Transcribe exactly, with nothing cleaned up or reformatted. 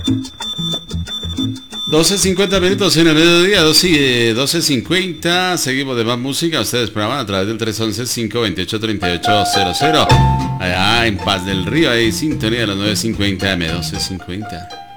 doce cincuenta minutos en el mediodía, doce cincuenta. Seguimos de más música. Ustedes programan a través del tres once, cinco veintiocho, treinta y ocho cero cero. Allá en Paz del Río hay sintonía de las nueve cincuenta M, doce cincuenta.